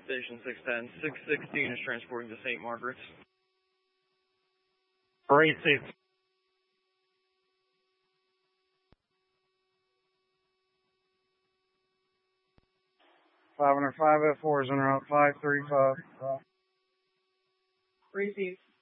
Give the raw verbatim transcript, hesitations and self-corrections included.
Station six ten, six sixteen is transporting to Saint Margaret's. Receive. five oh five F four is on route five three five. Receive.